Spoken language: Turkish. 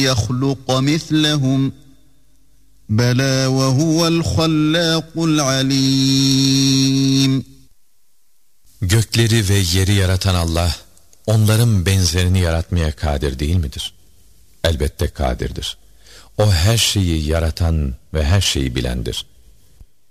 يخلق مثلهم بلى وهو الخلاق العليم. Gökleri ve yeri yaratan Allah, onların benzerini yaratmaya kadir değil midir? Elbette kadirdir. O her şeyi yaratan ve her şeyi bilendir.